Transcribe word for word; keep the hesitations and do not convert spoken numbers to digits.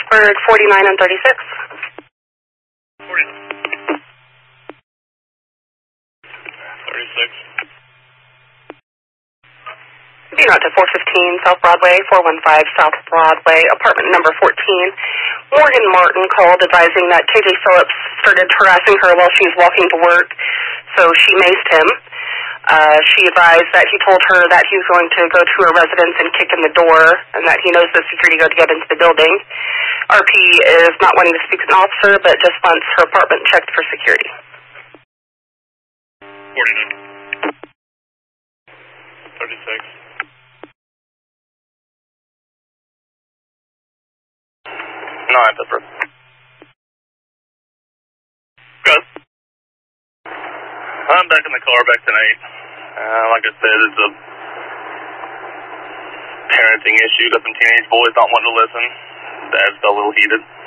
Pittsburgh, forty-nine and thirty-six. forty-nine. thirty-six. Be not to four fifteen South Broadway, four one five South Broadway, apartment number fourteen. Morgan Martin called advising that K J Phillips started harassing her while she was walking to work, so she maced him. Uh, she advised that he told her that he was going to go to her residence and kick in the door, and that he knows the security guard to get into the building. R P is not wanting to speak to an officer, but just wants her apartment checked for security. forty-nine. thirty-six. nine, Pittsburgh. Good. I'm back in the car back tonight. Uh, like I said, it's a parenting issue. Got some teenage boys not wanting to listen. Dad's got a little heated.